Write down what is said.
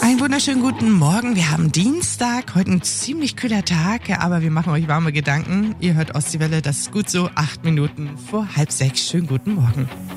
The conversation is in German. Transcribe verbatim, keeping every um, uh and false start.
Einen wunderschönen guten Morgen. Wir haben Dienstag, heute ein ziemlich kühler Tag, aber wir machen euch warme Gedanken. Ihr hört Ostseewelle, das ist gut so, acht Minuten vor halb sechs. Schönen guten Morgen.